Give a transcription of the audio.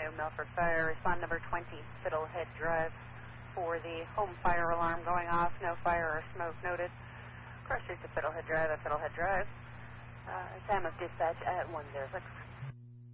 New Milford Fire, respond number 20, Fiddlehead Drive for the home fire alarm going off. No fire or smoke noted. Cross street to Fiddlehead Drive at Fiddlehead Drive. Time of dispatch at 106.